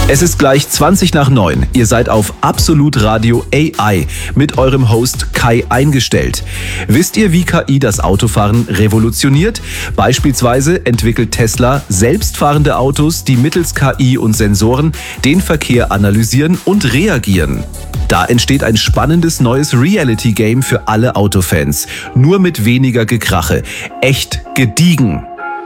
Es ist gleich 20 nach 9. Ihr seid auf Absolut Radio AI mit eurem Host Kai eingestellt. Wisst ihr, wie KI das Autofahren revolutioniert? Beispielsweise entwickelt Tesla selbstfahrende Autos, die mittels KI und Sensoren den Verkehr analysieren und reagieren. Da entsteht ein spannendes neues Reality-Game für alle Autofans. Nur mit weniger Gekrache. Echt gediegen.